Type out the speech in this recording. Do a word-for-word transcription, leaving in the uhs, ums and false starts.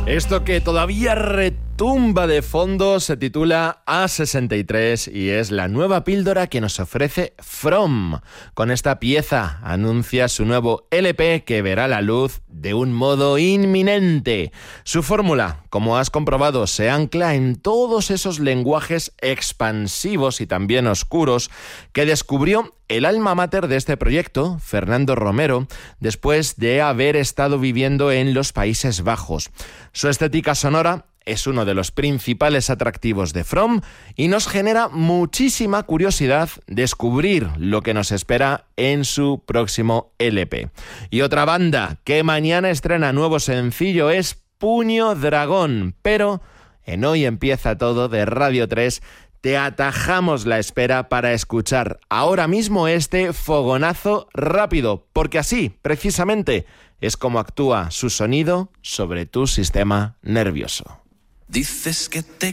Esto que todavía retumba de fondo se titula A sesenta y tres y es la nueva píldora que nos ofrece From. Con esta pieza anuncia su nuevo L P que verá la luz de un modo inminente. Su fórmula, como has comprobado, se ancla en todos esos lenguajes expansivos y también oscuros que descubrió el alma mater de este proyecto, Fernando Romero, después de haber estado viviendo en los Países Bajos. Su estética sonora es uno de los principales atractivos de From y nos genera muchísima curiosidad descubrir lo que nos espera en su próximo L P. Y otra banda que mañana estrena nuevo sencillo es Puño Dragón, pero en Hoy Empieza Todo de Radio tres te atajamos la espera para escuchar ahora mismo este fogonazo rápido, porque así, precisamente, es como actúa su sonido sobre tu sistema nervioso. Dices que te